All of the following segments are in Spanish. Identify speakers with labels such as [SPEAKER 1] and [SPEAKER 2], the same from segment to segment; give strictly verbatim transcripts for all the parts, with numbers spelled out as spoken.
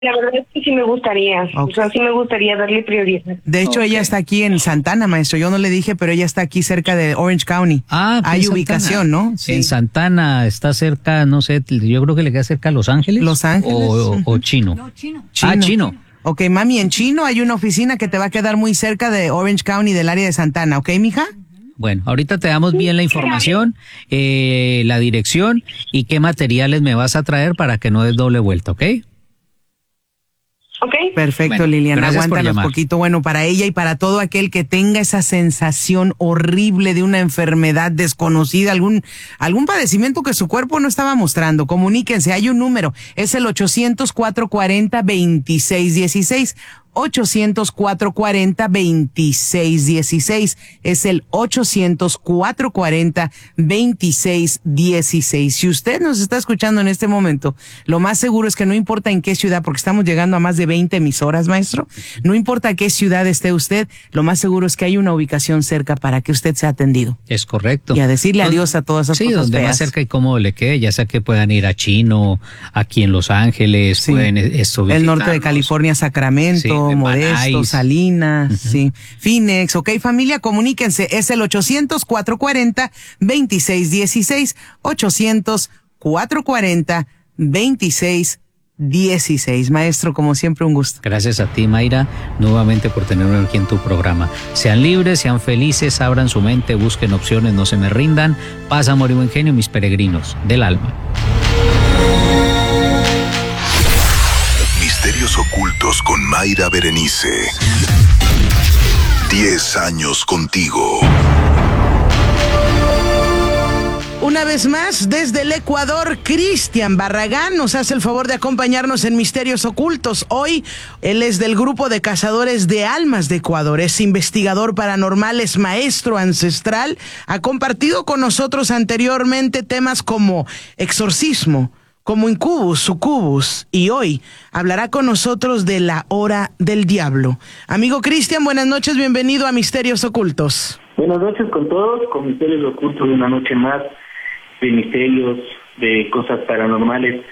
[SPEAKER 1] La verdad es que sí me gustaría, okay. O sea, sí me gustaría darle prioridad.
[SPEAKER 2] De hecho, okay. Ella está aquí en Santana, maestro. Yo no le dije, pero ella está aquí cerca de Orange County.
[SPEAKER 3] Ah,
[SPEAKER 2] hay ubicación, ¿no?
[SPEAKER 3] Sí. En Santana está cerca, no sé, yo creo que le queda cerca a Los Ángeles.
[SPEAKER 2] Los Ángeles.
[SPEAKER 3] O,
[SPEAKER 2] uh-huh.
[SPEAKER 3] o Chino.
[SPEAKER 4] No, Chino.
[SPEAKER 3] Ah, Chino.
[SPEAKER 2] Ok, mami, en Chino hay una oficina que te va a quedar muy cerca de Orange County, del área de Santana, ¿ok, mija?
[SPEAKER 3] Bueno, ahorita te damos bien la información, eh, la dirección y qué materiales me vas a traer para que no des doble vuelta, ¿ok?
[SPEAKER 1] Ok.
[SPEAKER 2] Perfecto,
[SPEAKER 3] bueno,
[SPEAKER 2] Liliana, aguántanos un poquito. Bueno, para ella y para todo aquel que tenga esa sensación horrible de una enfermedad desconocida, algún algún padecimiento que su cuerpo no estaba mostrando, comuníquense, hay un número, es el ochocientos, cuatrocientos cuarenta, veintiséis dieciséis. ochocientos, cuatrocientos cuarenta, veintiséis dieciséis. Es el ochocientos, cuatrocientos cuarenta, veintiséis dieciséis. Si usted nos está escuchando en este momento, lo más seguro es que no importa en qué ciudad, porque estamos llegando a más de veinte emisoras, maestro, no importa qué ciudad esté usted, lo más seguro es que hay una ubicación cerca para que usted sea atendido.
[SPEAKER 3] Es correcto.
[SPEAKER 2] Y a decirle adiós a todas esas
[SPEAKER 3] sí,
[SPEAKER 2] cosas
[SPEAKER 3] donde
[SPEAKER 2] feas.
[SPEAKER 3] Más cerca y cómodo le quede, ya sea que puedan ir a Chino, aquí en Los Ángeles,
[SPEAKER 2] sí.
[SPEAKER 3] pueden esto
[SPEAKER 2] el norte de California, Sacramento, sí. Modesto, Salinas, uh-huh. sí. Phoenix, ok, familia, comuníquense, es el ochocientos, cuatrocientos cuarenta, veintiséis dieciséis, ochocientos, cuatrocientos cuarenta, veintiséis dieciséis. Maestro, como siempre, un gusto.
[SPEAKER 3] Gracias a ti, Mayra, nuevamente por tenerme aquí en tu programa. Sean libres, sean felices, abran su mente, busquen opciones, no se me rindan. Paz, amor y buen genio, mis peregrinos del alma.
[SPEAKER 5] Misterios ocultos con Mayra Berenice. Diez años contigo.
[SPEAKER 2] Una vez más, desde el Ecuador, Cristian Barragán nos hace el favor de acompañarnos en Misterios Ocultos. Hoy, él es del grupo de cazadores de almas de Ecuador, es investigador paranormal, es maestro ancestral, ha compartido con nosotros anteriormente temas como exorcismo, como incubus, sucubus, y hoy hablará con nosotros de la hora del diablo. Amigo Cristian, buenas noches, bienvenido a Misterios Ocultos.
[SPEAKER 6] Buenas noches con todos, con Misterios Ocultos, una noche más de misterios, de cosas paranormales.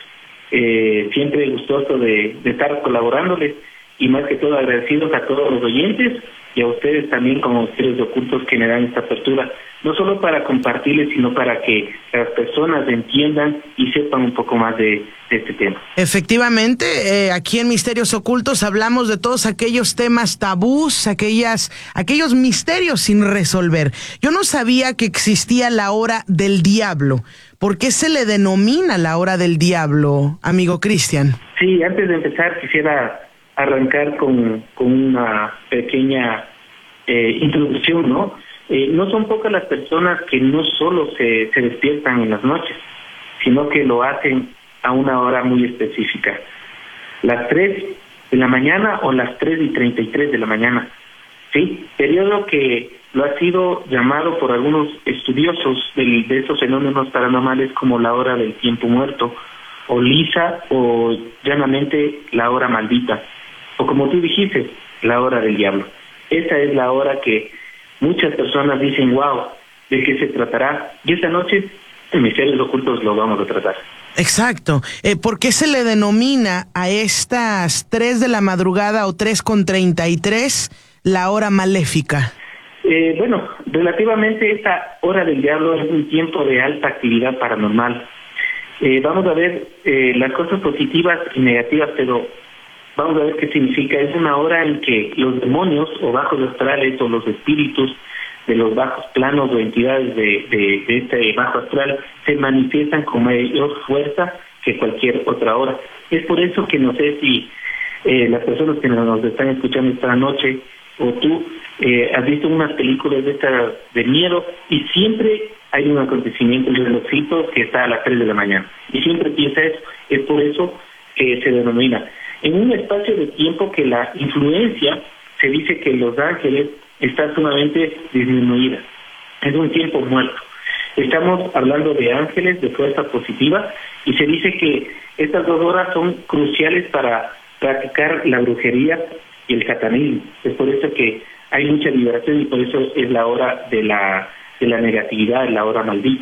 [SPEAKER 6] Eh, siempre gustoso de, de estar colaborándoles y más que todo agradecidos a todos los oyentes y a ustedes también como Misterios Ocultos que me dan esta apertura, no solo para compartirles, sino para que las personas entiendan y sepan un poco más de, de este tema.
[SPEAKER 2] Efectivamente, eh, aquí en Misterios Ocultos hablamos de todos aquellos temas tabús, aquellas, aquellos misterios sin resolver. Yo no sabía que existía la hora del diablo. ¿Por qué se le denomina la hora del diablo, amigo Cristian?
[SPEAKER 6] Sí, antes de empezar quisiera arrancar con, con una pequeña eh, introducción, ¿no? Eh, no son pocas las personas que no solo se, se despiertan en las noches, sino que lo hacen a una hora muy específica. Las tres de la mañana o las tres y treinta y tres de la mañana. Sí, periodo que lo ha sido llamado por algunos estudiosos de, de estos fenómenos paranormales como la hora del tiempo muerto, o lisa, o llanamente la hora maldita, o como tú dijiste, la hora del diablo. Esa es la hora que muchas personas dicen, wow, ¿de qué se tratará? Y esta noche, en Misterios Ocultos lo vamos a tratar.
[SPEAKER 2] Exacto. Eh, ¿Por qué se le denomina a estas tres de la madrugada o tres con treinta y tres la hora maléfica?
[SPEAKER 6] Eh, bueno, relativamente esta hora del diablo es un tiempo de alta actividad paranormal. Eh, vamos a ver eh, las cosas positivas y negativas, pero vamos a ver qué significa. Es una hora en que los demonios o bajos astrales o los espíritus de los bajos planos o entidades de, de, de este bajo astral se manifiestan con mayor fuerza que cualquier otra hora. Es por eso que no sé si eh, las personas que nos están escuchando esta noche o tú eh, has visto unas películas de esta de miedo y siempre hay un acontecimiento, el relojito que está a las tres de la mañana y siempre piensa eso. Es por eso que se denomina en un espacio de tiempo que la influencia se dice que Los Ángeles está sumamente disminuida. Es un tiempo muerto. Estamos hablando de ángeles de fuerza positiva y se dice que estas dos horas son cruciales para practicar la brujería y el satanismo. Es por eso que hay mucha liberación y por eso es la hora de la de la negatividad, la hora maldita.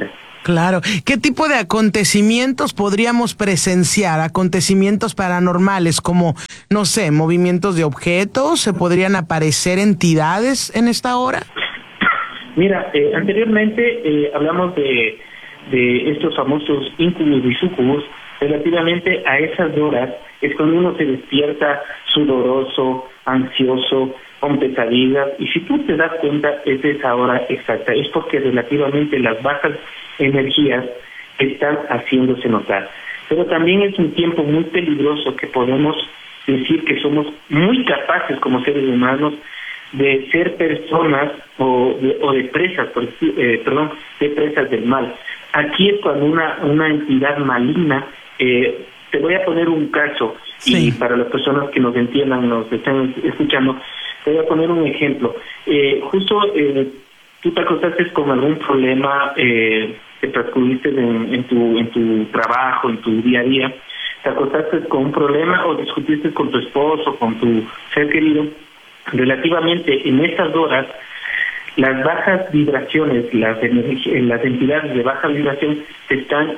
[SPEAKER 2] Claro. ¿Qué tipo de acontecimientos podríamos presenciar? Acontecimientos paranormales como, no sé, movimientos de objetos, ¿se podrían aparecer entidades en esta hora?
[SPEAKER 6] Mira, eh, anteriormente eh, hablamos de, de estos famosos incubus y sucubus. Relativamente a esas horas es cuando uno se despierta sudoroso, ansioso, con pesadillas, y si tú te das cuenta es esa hora exacta, es porque relativamente las bajas energías están haciéndose notar. Pero también es un tiempo muy peligroso que podemos decir que somos muy capaces como seres humanos de ser personas o de, o de presas, por, eh, perdón, de presas del mal. Aquí es cuando una, una entidad maligna, eh, te voy a poner un caso, sí. Y para las personas que nos entiendan, nos están escuchando, te voy a poner un ejemplo. Eh, justo eh, tú te acostaste con algún problema, eh, te transcurriste en, en, tu, en tu trabajo, en tu día a día, te acostaste con un problema o discutiste con tu esposo, con tu ser querido. Relativamente en esas horas, las bajas vibraciones, las, las entidades de baja vibración se están,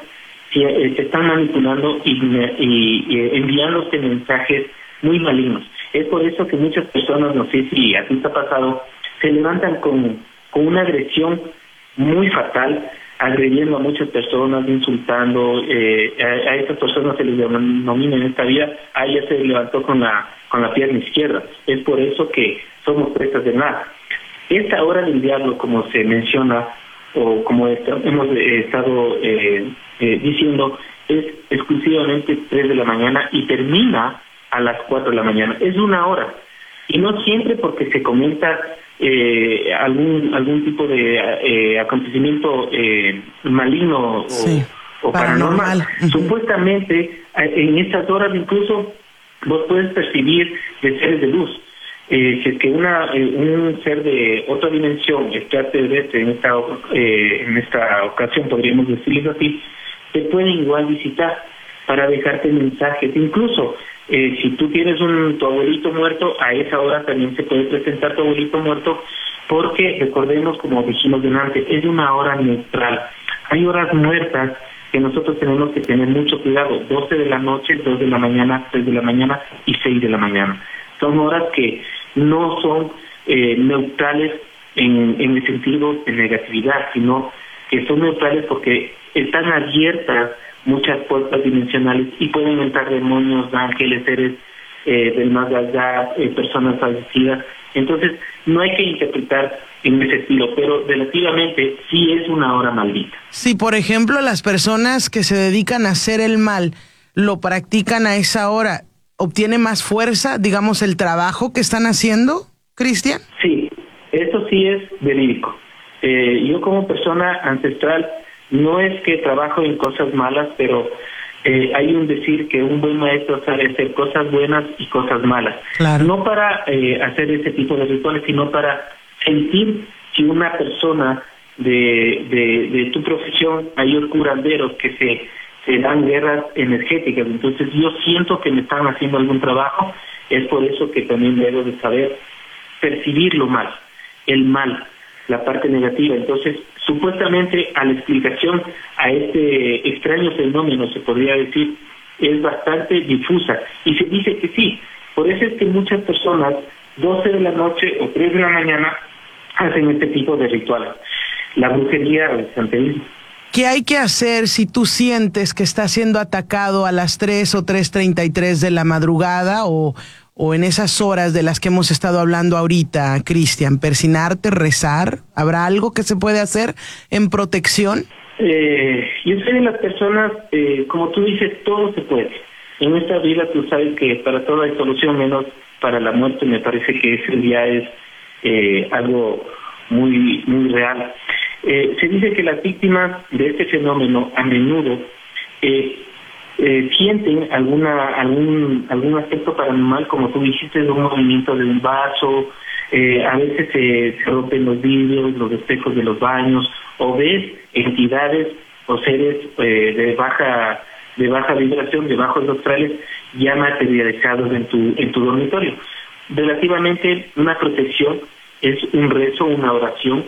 [SPEAKER 6] se están manipulando y, y, y enviándote mensajes muy malignos. Es por eso que muchas personas, no sé si a ti te ha pasado, se levantan con, con una agresión muy fatal, agrediendo a muchas personas, insultando, eh, a, a estas personas se les denomina en esta vida, a ella se levantó con la con la pierna izquierda. Es por eso que somos presas de nada. Esta hora del diablo, como se menciona, o como está, hemos eh, estado eh, eh, diciendo, es exclusivamente tres de la mañana y termina a las cuatro de la mañana. Es una hora. Y no siempre porque se comenta eh, algún algún tipo de eh, acontecimiento eh, maligno o, sí, o paranormal. paranormal. Uh-huh. Supuestamente, en estas horas incluso vos puedes percibir de seres de luz. Eh, si es que una eh, un ser de otra dimensión, extraterrestre en esta eh, en esta ocasión podríamos decirlo así, te pueden igual visitar para dejarte mensajes. Incluso eh, si tú tienes un tu abuelito muerto, a esa hora también se puede presentar tu abuelito muerto, porque recordemos, como dijimos delante, es una hora neutral. Hay horas muertas que nosotros tenemos que tener mucho cuidado, doce de la noche, dos de la mañana, tres de la mañana y seis de la mañana. Son horas que no son eh, neutrales en, en el sentido de negatividad, sino que son neutrales porque están abiertas muchas puertas dimensionales y pueden entrar demonios, ángeles, seres eh, del más allá, eh, personas fallecidas. Entonces, no hay que interpretar en ese estilo, pero relativamente sí es una hora maldita.
[SPEAKER 2] Si, por ejemplo, las personas que se dedican a hacer el mal lo practican a esa hora, ¿obtiene más fuerza, digamos, el trabajo que están haciendo, Cristian?
[SPEAKER 6] Sí, esto sí es verídico. Eh, yo como persona ancestral no es que trabajo en cosas malas, pero eh, hay un decir que un buen maestro sabe hacer cosas buenas y cosas malas. Claro. No para eh, hacer ese tipo de rituales, sino para sentir si una persona de, de, de tu profesión, hay curanderos que se, se dan guerras energéticas. Entonces yo siento que me están haciendo algún trabajo, es por eso que también debo de saber percibir lo mal, el mal, la parte negativa. Entonces, supuestamente a la explicación a este extraño fenómeno, se podría decir, es bastante difusa. Y se dice que sí. Por eso es que muchas personas, doce de la noche o tres de la mañana, hacen este tipo de rituales. La brujería o el santerismo.
[SPEAKER 2] ¿Qué hay que hacer si tú sientes que estás siendo atacado a las tres o tres treinta y tres de la madrugada o... o en esas horas de las que hemos estado hablando ahorita, Cristian? ¿Persinarte, rezar? ¿Habrá algo que se puede hacer en protección?
[SPEAKER 6] Eh, yo soy de las personas, eh, como tú dices, todo se puede. En esta vida tú sabes que para todo hay solución, menos para la muerte. Me parece que ese día es eh, algo muy, muy real. Eh, se dice que las víctimas de este fenómeno a menudo eh, Eh, sienten alguna algún algún aspecto paranormal, como tú dijiste, de un movimiento de un vaso, eh, a veces se, se rompen los vidrios, los espejos de los baños, o ves entidades o seres eh, de baja de baja vibración, de bajos astrales, ya materializados en tu en tu dormitorio. Relativamente, una protección es un rezo, una oración.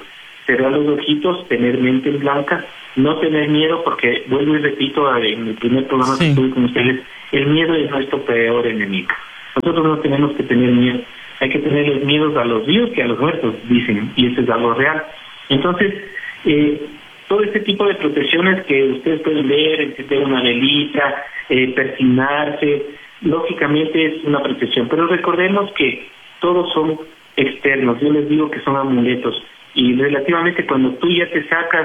[SPEAKER 6] cerrar los ojitos, tener mente blanca, no tener miedo, porque vuelvo y repito en el primer programa sí. que tuve con ustedes, el miedo es nuestro peor enemigo. Nosotros no tenemos que tener miedo, hay que tener miedos a los vivos que a los muertos, dicen, y eso es algo real. Entonces, eh, todo este tipo de protecciones que ustedes pueden ver, encender una velita, eh, persignarse, lógicamente es una protección, pero recordemos que todos son externos, yo les digo que son amuletos, y relativamente cuando tú ya te sacas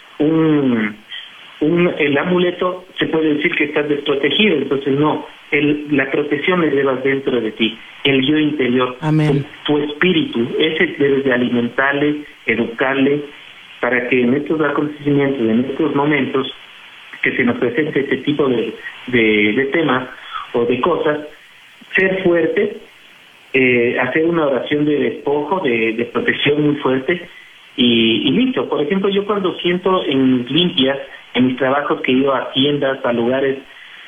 [SPEAKER 6] un, un el amuleto, se puede decir que estás desprotegido, entonces no, el, la protección la llevas dentro de ti, el yo interior,
[SPEAKER 2] Amén.
[SPEAKER 6] Tu, tu espíritu, ese debes de alimentarle, educarle, para que en estos acontecimientos, en estos momentos, que se nos presente este tipo de, de, de temas o de cosas, ser fuerte, eh, hacer una oración de despojo, de, de protección muy fuerte, y, y listo. Por ejemplo, yo cuando siento en mis limpias, en mis trabajos que he ido a tiendas, a lugares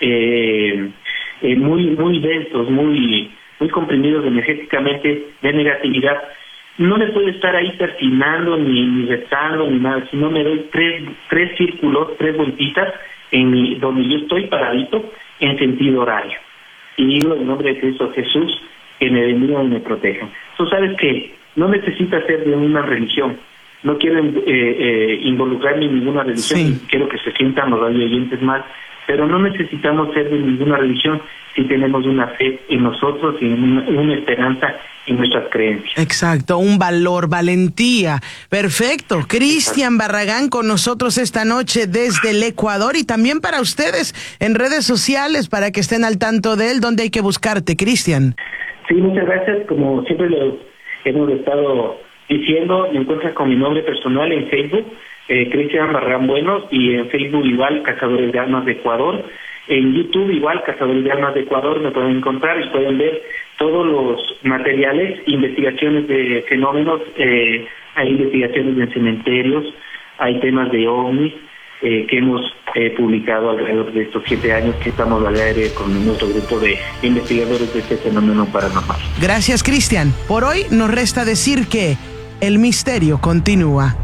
[SPEAKER 6] eh, eh, muy muy densos, muy muy comprimidos energéticamente, de negatividad, no me puedo estar ahí persignando, ni, ni rezando, ni nada, sino me doy tres tres círculos, tres vueltitas, en mi, donde yo estoy paradito, en sentido horario. Y digo en nombre de Cristo Jesús, que me bendiga y me proteja. Tú sabes que no necesitas ser de una religión. No quiero eh, eh, involucrarme en ninguna religión, sí. Quiero que se sientan los radio oyentes más, pero no necesitamos ser de ninguna religión si tenemos una fe en nosotros y una, una esperanza en nuestras creencias.
[SPEAKER 2] Exacto, un valor, valentía. Perfecto. Cristian Barragán con nosotros esta noche desde el Ecuador, y también para ustedes en redes sociales para que estén al tanto de él. ¿Dónde hay que buscarte, Cristian?
[SPEAKER 6] Sí, muchas gracias. Como siempre lo hemos estado diciendo, me encuentras con mi nombre personal en Facebook, eh, Cristian Barragán Buenos, y en Facebook igual, Cazadores de Almas de Ecuador. En YouTube igual, Cazadores de Almas de Ecuador, me pueden encontrar y pueden ver todos los materiales, investigaciones de fenómenos, eh, hay investigaciones en cementerios, hay temas de ovnis eh, que hemos eh, publicado alrededor de estos siete años que estamos al aire con nuestro grupo de investigadores de este fenómeno paranormal.
[SPEAKER 2] Gracias, Cristian. Por hoy nos resta decir que el misterio continúa.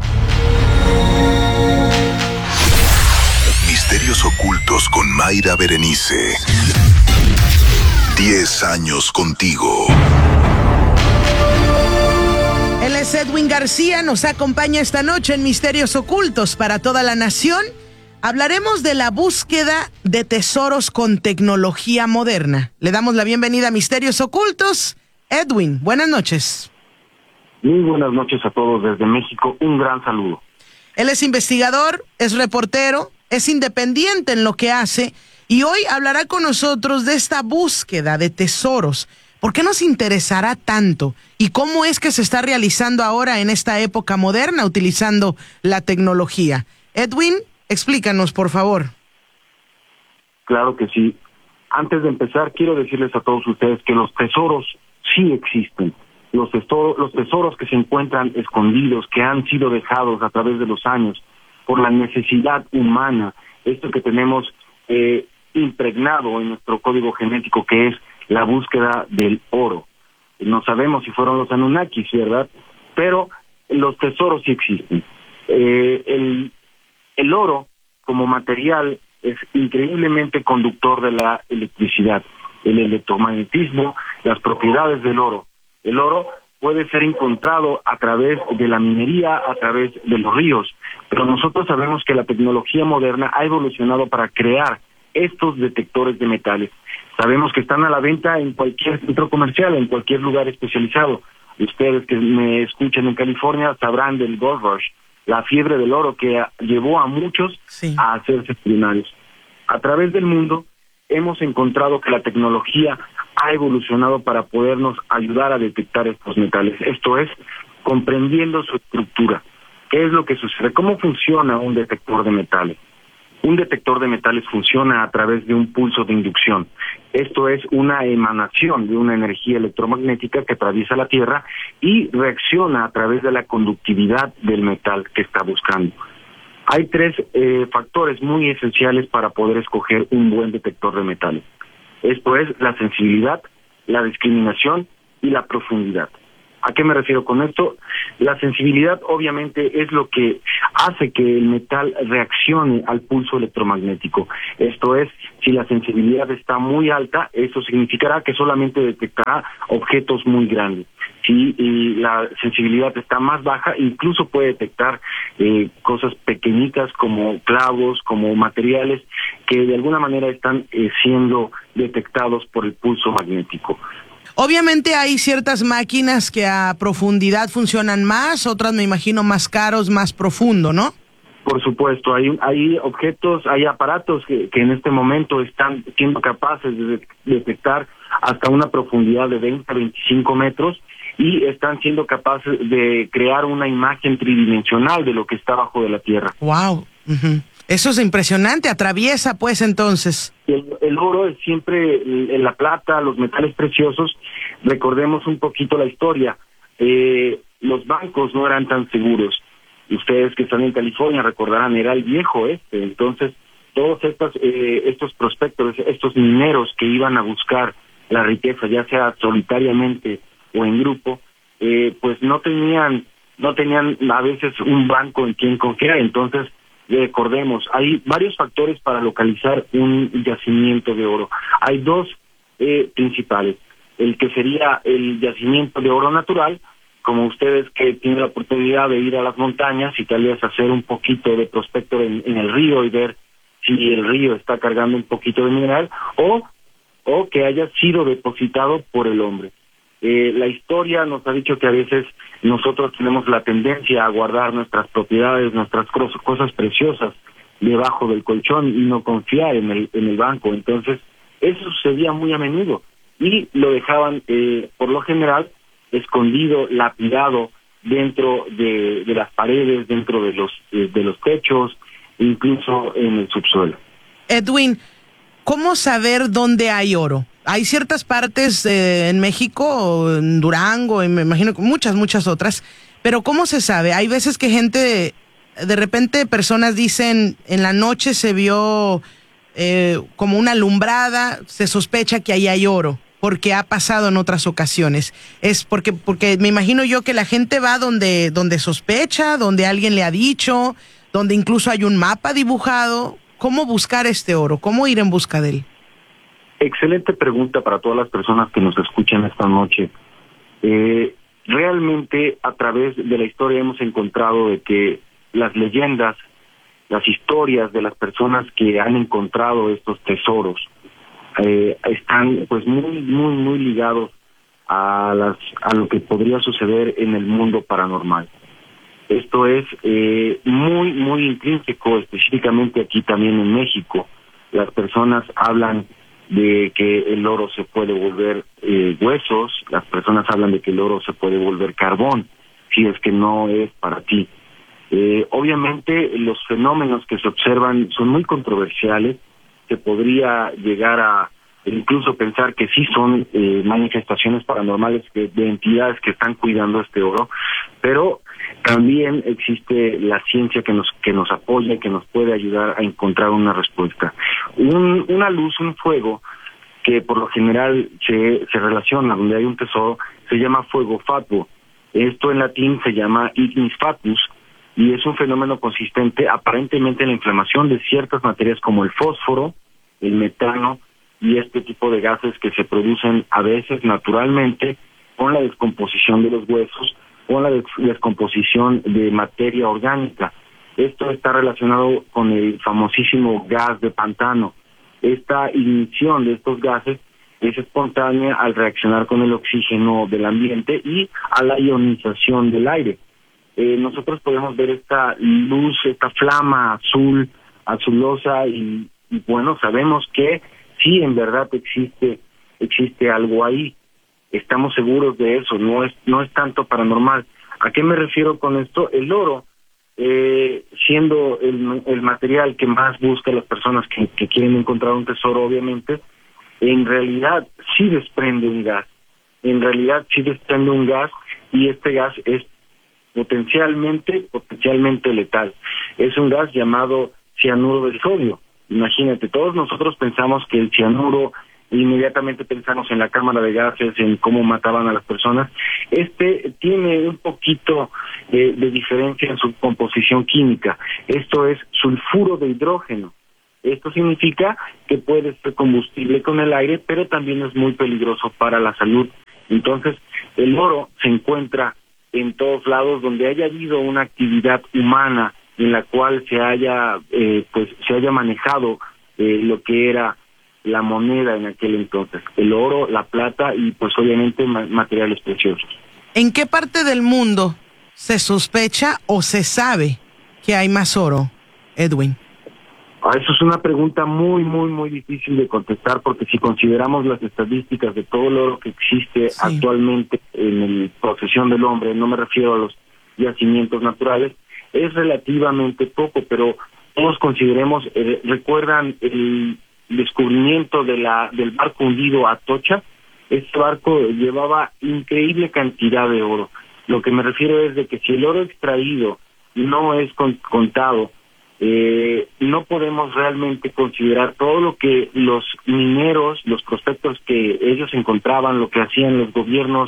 [SPEAKER 5] Misterios ocultos con Mayra Berenice. Diez años contigo.
[SPEAKER 2] Él es Edwin García, nos acompaña esta noche en Misterios Ocultos para toda la nación. Hablaremos de la búsqueda de tesoros con tecnología moderna. Le damos la bienvenida a Misterios Ocultos. Edwin, buenas noches.
[SPEAKER 4] Muy buenas noches a todos desde México, un gran saludo.
[SPEAKER 2] Él es investigador, es reportero, es independiente en lo que hace, y hoy hablará con nosotros de esta búsqueda de tesoros. ¿Por qué nos interesará tanto? ¿Y cómo es que se está realizando ahora en esta época moderna utilizando la tecnología? Edwin, explícanos, por favor.
[SPEAKER 4] Claro que sí. Antes de empezar, quiero decirles a todos ustedes que los tesoros sí existen. Los tesoros, los tesoros que se encuentran escondidos, que han sido dejados a través de los años por la necesidad humana, esto que tenemos eh, impregnado en nuestro código genético, que es la búsqueda del oro. No sabemos si fueron los Anunnakis, ¿verdad? Pero los tesoros sí existen. Eh, el, el oro, como material, es increíblemente conductor de la electricidad, el electromagnetismo, las propiedades del oro. El oro puede ser encontrado a través de la minería, a través de los ríos, pero nosotros sabemos que la tecnología moderna ha evolucionado para crear estos detectores de metales. Sabemos que están a la venta en cualquier centro comercial, en cualquier lugar especializado. Ustedes que me escuchan en California sabrán del Gold Rush, la fiebre del oro que llevó a muchos sí. a hacerse millonarios. A través del mundo hemos encontrado que la tecnología ha evolucionado para podernos ayudar a detectar estos metales. Esto es, comprendiendo su estructura. ¿Qué es lo que sucede? ¿Cómo funciona un detector de metales? Un detector de metales funciona a través de un pulso de inducción. Esto es una emanación de una energía electromagnética que atraviesa la Tierra y reacciona a través de la conductividad del metal que está buscando. Hay tres eh, factores muy esenciales para poder escoger un buen detector de metales. Esto es la sensibilidad, la discriminación y la profundidad. ¿A qué me refiero con esto? La sensibilidad obviamente es lo que hace que el metal reaccione al pulso electromagnético. Esto es, si la sensibilidad está muy alta, eso significará que solamente detectará objetos muy grandes. Si y la sensibilidad está más baja, incluso puede detectar eh, cosas pequeñitas como clavos, como materiales que de alguna manera están eh, siendo detectados por el pulso magnético.
[SPEAKER 2] Obviamente hay ciertas máquinas que a profundidad funcionan más, otras me imagino más caros, más profundo, ¿no?
[SPEAKER 4] Por supuesto, hay hay objetos, hay aparatos que, que en este momento están siendo capaces de detectar hasta una profundidad de veinte a veinticinco metros y están siendo capaces de crear una imagen tridimensional de lo que está bajo de la Tierra.
[SPEAKER 2] Wow, uh-huh. Eso es impresionante, atraviesa pues entonces.
[SPEAKER 4] El, el oro es siempre, el, la plata, los metales preciosos, recordemos un poquito la historia, eh, los bancos no eran tan seguros. Ustedes que están en California recordarán, era el viejo oeste, entonces todos estos, eh, estos prospectores, estos mineros que iban a buscar la riqueza, ya sea solitariamente o en grupo, eh, pues no tenían, no tenían a veces un banco en quien confiar, entonces recordemos, hay varios factores para localizar un yacimiento de oro. Hay dos eh, principales, el que sería el yacimiento de oro natural, como ustedes que tienen la oportunidad de ir a las montañas y tal vez hacer un poquito de prospecto en, en el río y ver si el río está cargando un poquito de mineral, o, o que haya sido depositado por el hombre. Eh, la historia nos ha dicho que a veces nosotros tenemos la tendencia a guardar nuestras propiedades, nuestras cosas preciosas debajo del colchón y no confiar en el en el banco. Entonces, eso sucedía muy a menudo y lo dejaban, eh, por lo general, escondido, lapidado dentro de, de las paredes, dentro de los eh, de los techos, incluso en el subsuelo.
[SPEAKER 2] Edwin, ¿cómo saber dónde hay oro? Hay ciertas partes eh, en México, en Durango, y me imagino que muchas, muchas otras, pero ¿cómo se sabe? Hay veces que gente, de, de repente personas dicen, en la noche se vio eh, como una alumbrada, se sospecha que ahí hay oro, porque ha pasado en otras ocasiones. Es porque porque me imagino yo que la gente va donde, donde sospecha, donde alguien le ha dicho, donde incluso hay un mapa dibujado. ¿Cómo buscar este oro? ¿Cómo ir en busca de él?
[SPEAKER 4] Excelente pregunta para todas las personas que nos escuchan esta noche. Eh, realmente a través de la historia hemos encontrado de que las leyendas, las historias de las personas que han encontrado estos tesoros eh, están pues muy muy muy ligados a las a lo que podría suceder en el mundo paranormal. Esto es eh, muy muy intrínseco, específicamente aquí también en México. Las personas hablan de que el oro se puede volver eh, huesos, las personas hablan de que el oro se puede volver carbón, si es que no es para ti. Eh, obviamente los fenómenos que se observan son muy controversiales, se podría llegar a incluso pensar que sí son eh, manifestaciones paranormales de, de entidades que están cuidando este oro, pero también existe la ciencia que nos que nos apoya y que nos puede ayudar a encontrar una respuesta. Un, una luz, un fuego, que por lo general se, se relaciona donde hay un tesoro, se llama fuego fatuo. Esto en latín se llama ignis fatuus, y es un fenómeno consistente aparentemente en la inflamación de ciertas materias como el fósforo, el metano y este tipo de gases que se producen a veces naturalmente con la descomposición de los huesos, con la des- descomposición de materia orgánica. Esto está relacionado con el famosísimo gas de pantano. Esta ignición de estos gases es espontánea al reaccionar con el oxígeno del ambiente y a la ionización del aire. Eh, nosotros podemos ver esta luz, esta flama azul, azulosa y, y bueno, sabemos que sí, en verdad existe existe algo ahí. Estamos seguros de eso, no es no es tanto paranormal. ¿A qué me refiero con esto? El oro, eh, siendo el, el material que más busca las personas que, que quieren encontrar un tesoro, obviamente, en realidad sí desprende un gas. En realidad sí desprende un gas y este gas es potencialmente, potencialmente letal. Es un gas llamado cianuro de sodio. Imagínate, todos nosotros pensamos que el cianuro inmediatamente pensamos en la cámara de gases, en cómo mataban a las personas. Este tiene un poquito eh, de diferencia en su composición química. Esto es sulfuro de hidrógeno. Esto significa que puede ser combustible con el aire, pero también es muy peligroso para la salud. Entonces, el oro se encuentra en todos lados donde haya habido una actividad humana en la cual se haya eh, pues se haya manejado eh, lo que era la moneda en aquel entonces, el oro, la plata y pues obviamente ma- materiales preciosos.
[SPEAKER 2] ¿En qué parte del mundo se sospecha o se sabe que hay más oro, Edwin?
[SPEAKER 4] Ah, eso es una pregunta muy, muy, muy difícil de contestar, porque si consideramos las estadísticas de todo el oro que existe sí. actualmente en la posesión del hombre, no me refiero a los yacimientos naturales, es relativamente poco, pero todos consideremos, eh, ¿recuerdan el descubrimiento de la del barco hundido Atocha? Este barco llevaba increíble cantidad de oro. Lo que me refiero es de que si el oro extraído no es con, contado, Eh, no podemos realmente considerar todo lo que los mineros, los prospectos que ellos encontraban, lo que hacían los gobiernos.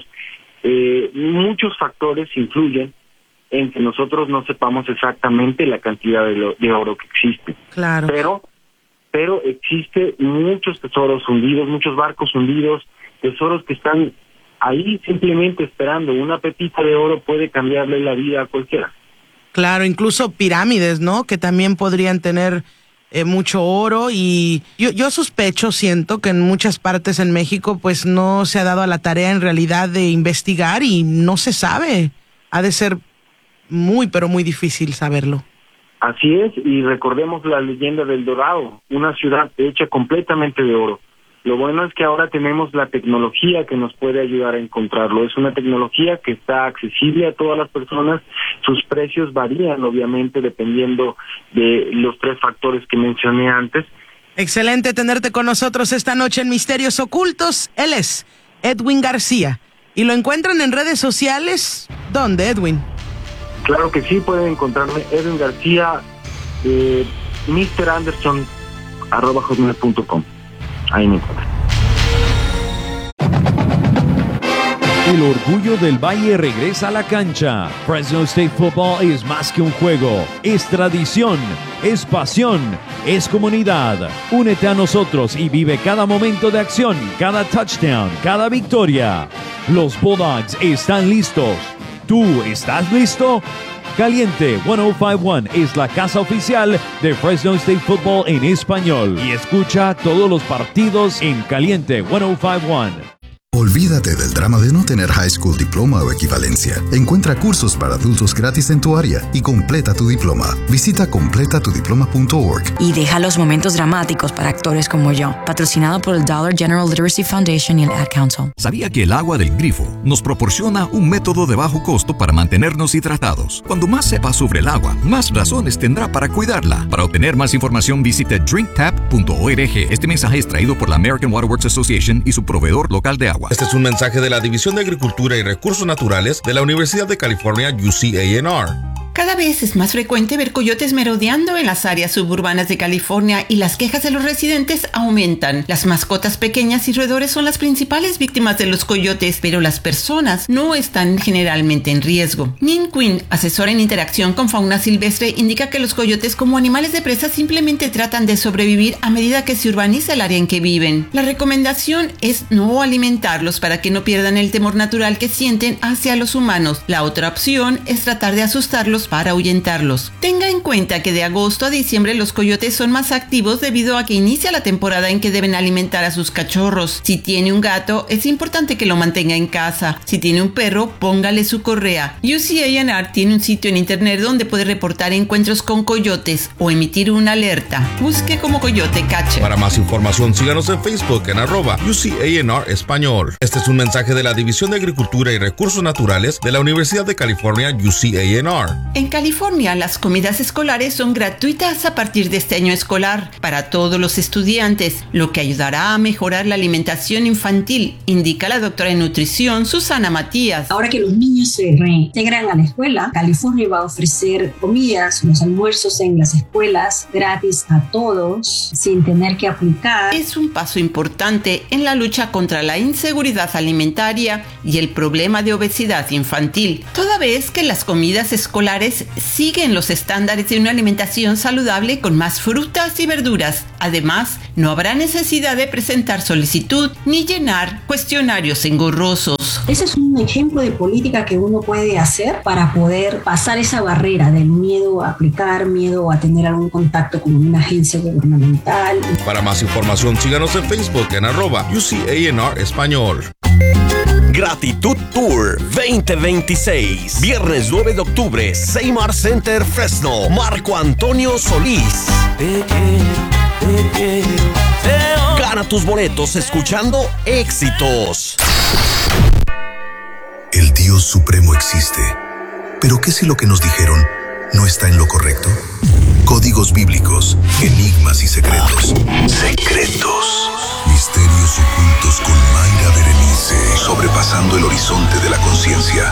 [SPEAKER 4] Eh, muchos factores influyen en que nosotros no sepamos exactamente la cantidad de, lo, de oro que existe.
[SPEAKER 2] Claro.
[SPEAKER 4] Pero, pero existe muchos tesoros hundidos, muchos barcos hundidos, tesoros que están ahí simplemente esperando. Una pepita de oro puede cambiarle la vida a cualquiera.
[SPEAKER 2] Claro, incluso pirámides, ¿no? Que también podrían tener eh, mucho oro y yo, yo sospecho, siento que en muchas partes en México pues no se ha dado a la tarea en realidad de investigar y no se sabe. Ha de ser muy, pero muy difícil saberlo.
[SPEAKER 4] Así es, y recordemos la leyenda del Dorado, una ciudad hecha completamente de oro. Lo bueno es que ahora tenemos la tecnología que nos puede ayudar a encontrarlo. Es una tecnología que está accesible a todas las personas. Sus precios varían, obviamente, dependiendo de los tres factores que mencioné antes.
[SPEAKER 2] Excelente tenerte con nosotros esta noche en Misterios Ocultos. Él es Edwin García. ¿Y lo encuentran en redes sociales? ¿Dónde, Edwin?
[SPEAKER 4] Claro que sí, pueden encontrarme Edwin García, eh, mister Anderson, arroba hotmail punto com. Ahí me encuentran.
[SPEAKER 7] El orgullo del Valle regresa a la cancha. Fresno State Football es más que un juego, es tradición, es pasión, es comunidad. Únete a nosotros y vive cada momento de acción, cada touchdown, cada victoria. Los Bulldogs están listos. ¿Tú estás listo? Caliente ciento cincuenta y uno es la casa oficial de Fresno State Football en español y escucha todos los partidos en Caliente ciento cincuenta y uno.
[SPEAKER 5] Olvídate del drama de no tener high school diploma o equivalencia. Encuentra cursos para adultos gratis en tu área y completa tu diploma. Visita completa tu diploma punto org.
[SPEAKER 8] Y deja los momentos dramáticos para actores como yo. Patrocinado por el Dollar General Literacy Foundation y el Ad Council.
[SPEAKER 9] ¿Sabía que el agua del grifo nos proporciona un método de bajo costo para mantenernos hidratados? Cuando más sepas sobre el agua, más razones tendrá para cuidarla. Para obtener más información, visite drink tap punto org. Este mensaje es traído por la American Water Works Association y su proveedor local de agua.
[SPEAKER 10] Este es un mensaje de la División de Agricultura y Recursos Naturales de la Universidad de California, U C A N R.
[SPEAKER 11] Cada vez es más frecuente ver coyotes merodeando en las áreas suburbanas de California y las quejas de los residentes aumentan. Las mascotas pequeñas y roedores son las principales víctimas de los coyotes, pero las personas no están generalmente en riesgo. Nin Quinn, asesora en interacción con fauna silvestre, indica que los coyotes como animales de presa simplemente tratan de sobrevivir a medida que se urbaniza el área en que viven. La recomendación es no alimentarlos para que no pierdan el temor natural que sienten hacia los humanos. La otra opción es tratar de asustarlos para ahuyentarlos. Tenga en cuenta que de agosto a diciembre los coyotes son más activos debido a que inicia la temporada en que deben alimentar a sus cachorros. Si tiene un gato, es importante que lo mantenga en casa. Si tiene un perro, póngale su correa. U C A N R tiene un sitio en internet donde puede reportar encuentros con coyotes o emitir una alerta. Busque como Coyote Catcher.
[SPEAKER 10] Para más información, síganos en Facebook en arroba U C A N R Español. Este es un mensaje de la División de Agricultura y Recursos Naturales de la Universidad de California, U C A N R.
[SPEAKER 11] En California, las comidas escolares son gratuitas a partir de este año escolar para todos los estudiantes, lo que ayudará a mejorar la alimentación infantil, indica la doctora en nutrición Susana Matías.
[SPEAKER 12] Ahora que los niños se reintegran a la escuela, California va a ofrecer comidas, los almuerzos en las escuelas gratis a todos, sin tener que aplicar.
[SPEAKER 11] Es un paso importante en la lucha contra la inseguridad alimentaria y el problema de obesidad infantil, toda vez que las comidas escolares siguen los estándares de una alimentación saludable con más frutas y verduras. Además, no habrá necesidad de presentar solicitud ni llenar cuestionarios engorrosos.
[SPEAKER 12] Ese es un ejemplo de política que uno puede hacer para poder pasar esa barrera del miedo a aplicar, miedo a tener algún contacto con una agencia gubernamental.
[SPEAKER 10] Para más información, síganos en Facebook en arroba U C A N R Español.
[SPEAKER 13] Gratitud Tour veinte veintiséis. Viernes nueve de octubre, Seymour Center, Fresno. Marco Antonio Solís. Te quiero, te quiero. Gana tus boletos escuchando éxitos.
[SPEAKER 5] El Dios Supremo existe. ¿Pero qué si lo que nos dijeron no está en lo correcto? Códigos bíblicos, enigmas y secretos. Secretos. Misterios ocultos con Mayra Berenice. Sobrepasando el horizonte de la conciencia.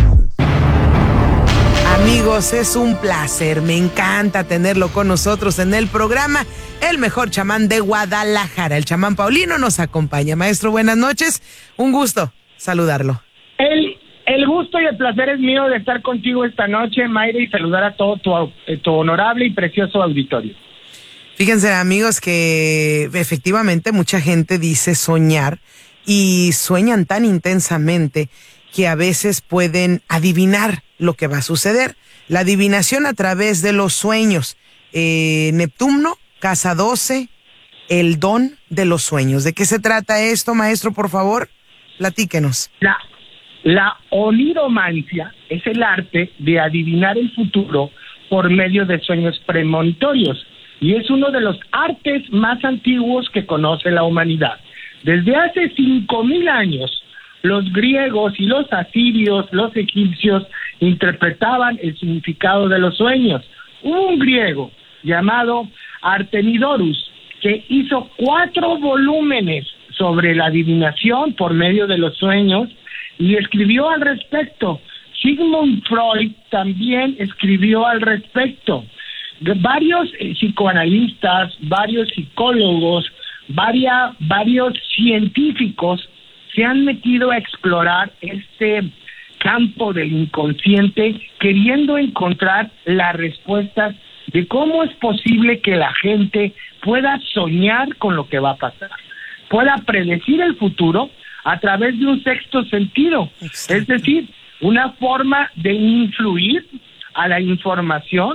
[SPEAKER 2] Amigos, es un placer, me encanta tenerlo con nosotros en el programa. El mejor chamán de Guadalajara, el chamán Paulino, nos acompaña. Maestro, buenas noches, un gusto saludarlo.
[SPEAKER 14] El, el gusto y el placer es mío de estar contigo esta noche, Mayra, y saludar a todo tu, tu honorable y precioso auditorio.
[SPEAKER 2] Fíjense, amigos, que efectivamente mucha gente dice soñar y sueñan tan intensamente que a veces pueden adivinar lo que va a suceder. La adivinación a través de los sueños. Eh, Neptuno, casa doce, el don de los sueños. ¿De qué se trata esto, maestro, por favor? Platíquenos.
[SPEAKER 14] La, la oniromancia es el arte de adivinar el futuro por medio de sueños premonitorios. Y es uno de los artes más antiguos que conoce la humanidad. Desde hace cinco mil años, los griegos y los asirios, los egipcios, interpretaban el significado de los sueños. Hubo un griego llamado Artemidorus que hizo cuatro volúmenes sobre la adivinación por medio de los sueños y escribió al respecto. Sigmund Freud también escribió al respecto. Varios eh, psicoanalistas, varios psicólogos, varia, varios científicos se han metido a explorar este campo del inconsciente, queriendo encontrar las respuestas de cómo es posible que la gente pueda soñar con lo que va a pasar, pueda predecir el futuro a través de un sexto sentido. Exacto. Es decir, una forma de influir a la información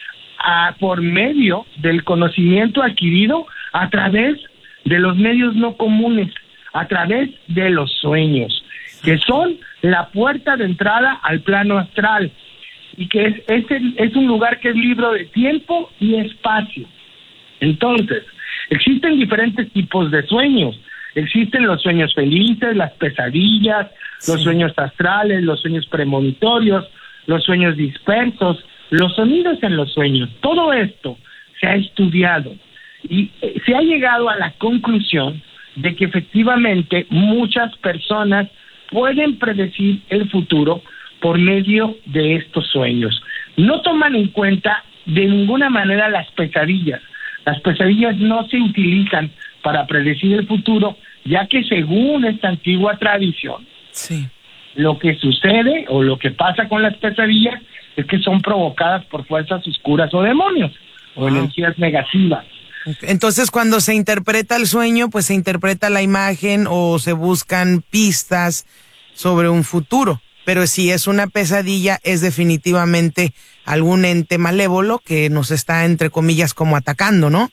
[SPEAKER 14] A, por medio del conocimiento adquirido a través de los medios no comunes, a través de los sueños, que son la puerta de entrada al plano astral, y que es, es, el, es un lugar que es libre de tiempo y espacio. Entonces, existen diferentes tipos de sueños. Existen los sueños felices, las pesadillas, sí. los sueños astrales, los sueños premonitorios, los sueños dispersos, los sonidos en los sueños. Todo esto se ha estudiado y se ha llegado a la conclusión de que efectivamente muchas personas pueden predecir el futuro por medio de estos sueños. No toman en cuenta de ninguna manera las pesadillas. Las pesadillas no se utilizan para predecir el futuro, ya que según esta antigua tradición,
[SPEAKER 2] sí.
[SPEAKER 14] lo que sucede o lo que pasa con las pesadillas es que son provocadas por fuerzas oscuras o demonios, wow. o energías negativas.
[SPEAKER 2] Entonces, cuando se interpreta el sueño, pues se interpreta la imagen o se buscan pistas sobre un futuro. Pero si es una pesadilla, es definitivamente algún ente malévolo que nos está, entre comillas, como atacando, ¿no?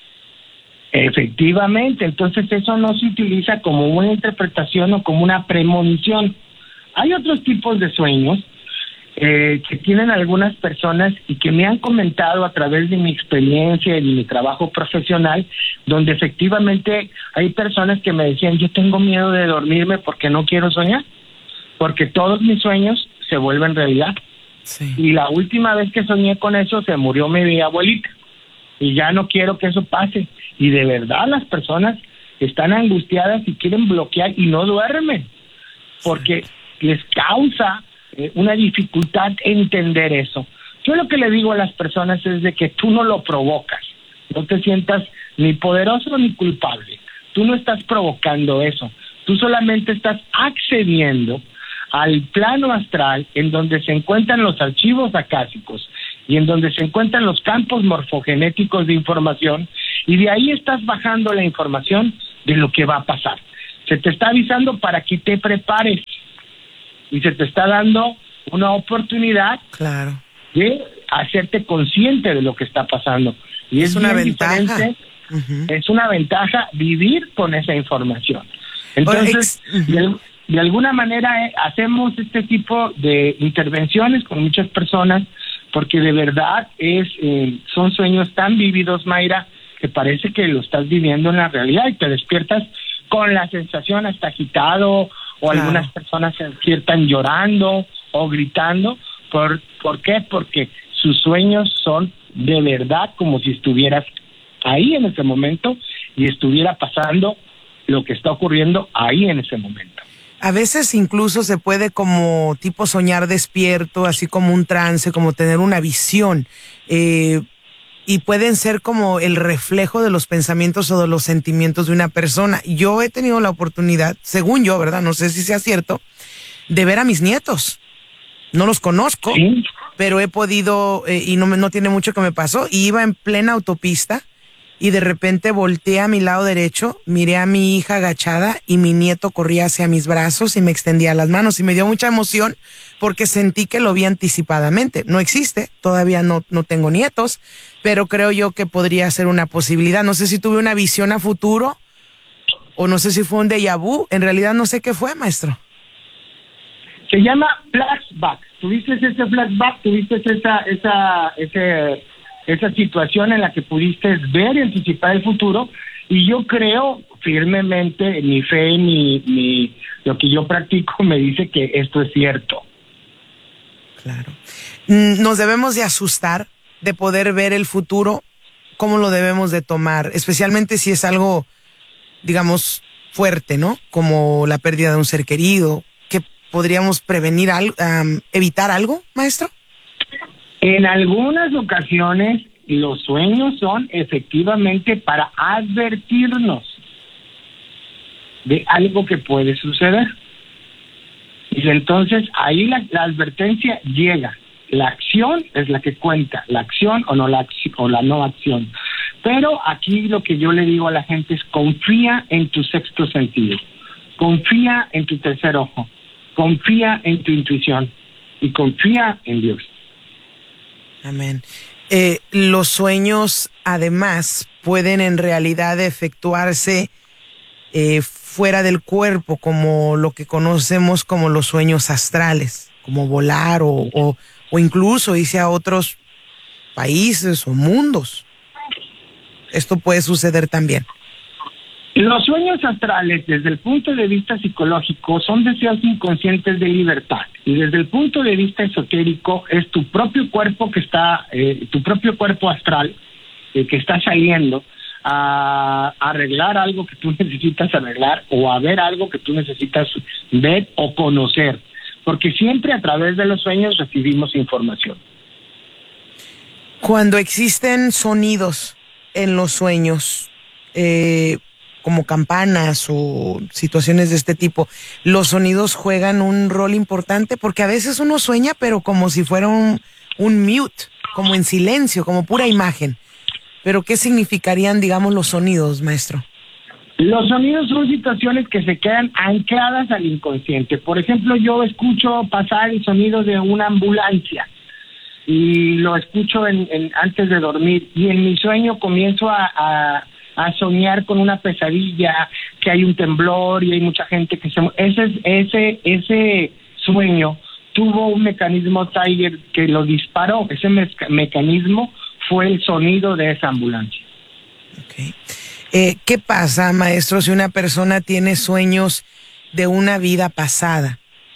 [SPEAKER 14] Efectivamente, entonces eso no se utiliza como una interpretación o como una premonición. Hay otros tipos de sueños eh, que tienen algunas personas y que me han comentado a través de mi experiencia y de mi trabajo profesional, donde efectivamente hay personas que me decían, yo tengo miedo de dormirme porque no quiero soñar, porque todos mis sueños se vuelven realidad.
[SPEAKER 2] Sí.
[SPEAKER 14] Y la última vez que soñé con eso se murió mi abuelita. Y ya no quiero que eso pase. Y de verdad las personas están angustiadas y quieren bloquear y no duermen. Porque sí. les causa eh, una dificultad entender eso. Yo lo que le digo a las personas es de que tú no lo provocas. No te sientas ni poderoso ni culpable. Tú no estás provocando eso. Tú solamente estás accediendo al plano astral en donde se encuentran los archivos acásicos y en donde se encuentran los campos morfogenéticos de información, y de ahí estás bajando la información de lo que va a pasar. Se te está avisando para que te prepares y se te está dando una oportunidad
[SPEAKER 2] claro.
[SPEAKER 14] de hacerte consciente de lo que está pasando. Y es, es una ventaja. Uh-huh. Es una ventaja vivir con esa información. Entonces, ex- uh-huh. de, de alguna manera eh, hacemos este tipo de intervenciones con muchas personas porque de verdad es eh, son sueños tan vívidos, Mayra, que parece que lo estás viviendo en la realidad y te despiertas con la sensación hasta agitado o claro. algunas personas se despiertan llorando o gritando. ¿Por, ¿Por qué? Porque sus sueños son de verdad como si estuvieras ahí en ese momento y estuviera pasando lo que está ocurriendo ahí en ese momento.
[SPEAKER 2] A veces incluso se puede como tipo soñar despierto, así como un trance, como tener una visión, eh, y pueden ser como el reflejo de los pensamientos o de los sentimientos de una persona. Yo he tenido la oportunidad, según yo, ¿verdad? No sé si sea cierto, de ver a mis nietos. No los conozco, ¿sí? Pero he podido, eh, y no, no tiene mucho que me pasó, y iba en plena autopista, y de repente volteé a mi lado derecho, miré a mi hija agachada y mi nieto corría hacia mis brazos y me extendía las manos y me dio mucha emoción porque sentí que lo vi anticipadamente. No existe, todavía no, no tengo nietos, pero creo yo que podría ser una posibilidad. No sé si tuve una visión a futuro o no sé si fue un déjà vu. En realidad no sé qué fue, maestro.
[SPEAKER 14] Se llama flashback. ¿Tuviste ese flashback? ¿Tuviste esa, esa, ese... esa situación en la que pudiste ver y anticipar el futuro? Y yo creo firmemente, mi fe, mi, mi lo que yo practico me dice que esto es cierto.
[SPEAKER 2] Claro. Nos debemos de asustar de poder ver el futuro. ¿Cómo lo debemos de tomar? Especialmente si es algo, digamos, fuerte, ¿no? Como la pérdida de un ser querido. ¿Qué podríamos prevenir, algo, um, evitar algo, maestro?
[SPEAKER 14] En algunas ocasiones los sueños son efectivamente para advertirnos de algo que puede suceder. Y entonces ahí la, la advertencia llega. La acción es la que cuenta, la acción o no la o la no acción. Pero aquí lo que yo le digo a la gente es confía en tu sexto sentido, confía en tu tercer ojo, confía en tu intuición y confía en Dios.
[SPEAKER 2] Amén. Eh, los sueños, además, pueden en realidad efectuarse eh, fuera del cuerpo, como lo que conocemos como los sueños astrales, como volar o, o, o incluso irse a otros países o mundos. Esto puede suceder también.
[SPEAKER 14] Los sueños astrales, desde el punto de vista psicológico, son deseos inconscientes de libertad. Y desde el punto de vista esotérico, es tu propio cuerpo que está, eh, tu propio cuerpo astral, eh, que está saliendo a, a arreglar algo que tú necesitas arreglar o a ver algo que tú necesitas ver o conocer. Porque siempre a través de los sueños recibimos información.
[SPEAKER 2] Cuando existen sonidos en los sueños, eh, como campanas o situaciones de este tipo, los sonidos juegan un rol importante porque a veces uno sueña pero como si fuera un, un mute, como en silencio, como pura imagen. Pero ¿qué significarían, digamos, los sonidos, maestro?
[SPEAKER 14] Los sonidos son situaciones que se quedan ancladas al inconsciente. Por ejemplo, yo escucho pasar el sonido de una ambulancia y lo escucho en, en, antes de dormir y en mi sueño comienzo a... a a soñar con una pesadilla, que hay un temblor y hay mucha gente que se... Ese, ese, ese sueño tuvo un mecanismo Tiger que lo disparó. Ese me- mecanismo fue el sonido de esa ambulancia.
[SPEAKER 2] Okay. Eh, ¿Qué pasa, maestro, si una persona tiene sueños de una vida pasada?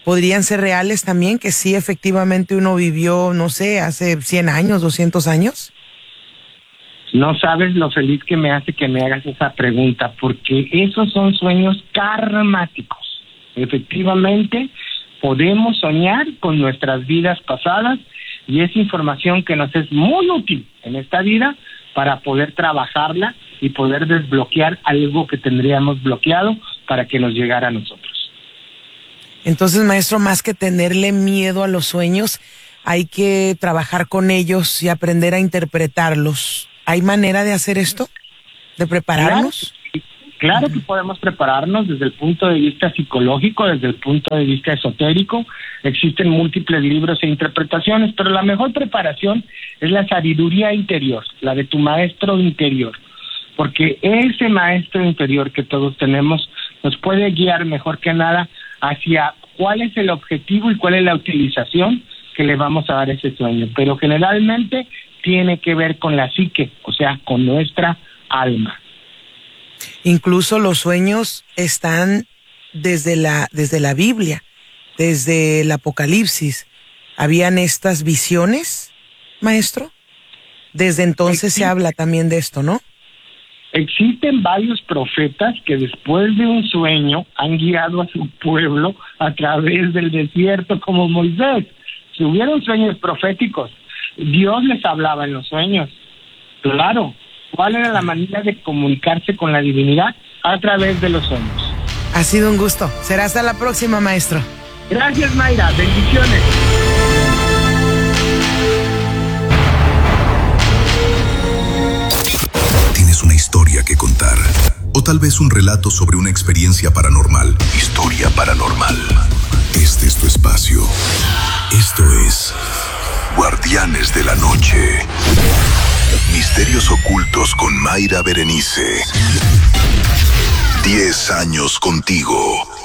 [SPEAKER 2] podrían ser reales también, que sí efectivamente uno vivió, no sé, hace cien años, doscientos años.
[SPEAKER 14] No sabes lo feliz que me hace que me hagas esa pregunta, porque esos son sueños karmáticos. Efectivamente, podemos soñar con nuestras vidas pasadas y es información que nos es muy útil en esta vida para poder trabajarla y poder desbloquear algo que tendríamos bloqueado para que nos llegara a nosotros.
[SPEAKER 2] Entonces, maestro, más que tenerle miedo a los sueños, hay que trabajar con ellos y aprender a interpretarlos. ¿Hay manera de hacer esto? ¿De prepararnos?
[SPEAKER 14] Claro, claro que podemos prepararnos desde el punto de vista psicológico, desde el punto de vista esotérico. Existen múltiples libros e interpretaciones, pero la mejor preparación es la sabiduría interior, la de tu maestro interior. Porque ese maestro interior que todos tenemos nos puede guiar mejor que nada hacia cuál es el objetivo y cuál es la utilización que le vamos a dar a ese sueño. Pero generalmente tiene que ver con la psique, o sea, con nuestra alma.
[SPEAKER 2] Incluso los sueños están desde la, desde la Biblia, desde el Apocalipsis. ¿Habían estas visiones, maestro? Desde entonces se habla también de esto, ¿no?
[SPEAKER 14] Existen varios profetas que después de un sueño han guiado a su pueblo a través del desierto como Moisés. Si hubieron sueños proféticos, Dios les hablaba en los sueños. Claro, ¿cuál era la manera de comunicarse con la divinidad? A través de los sueños.
[SPEAKER 2] Ha sido un gusto. Será hasta la próxima, maestro.
[SPEAKER 14] Gracias, Mayra. Bendiciones.
[SPEAKER 5] Tienes una historia que contar. O tal vez un relato sobre una experiencia paranormal. Historia paranormal. Este es tu espacio. Esto es Guardianes de la Noche. Misterios ocultos con Mayra Berenice. Diez años contigo.